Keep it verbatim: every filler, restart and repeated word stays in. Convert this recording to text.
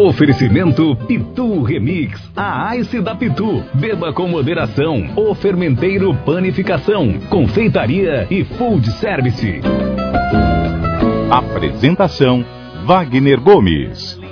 Oferecimento Pitu Remix, a Ice da Pitu. Beba com moderação. O Fermenteiro Panificação, Confeitaria e Food Service. Apresentação: Wagner Gomes.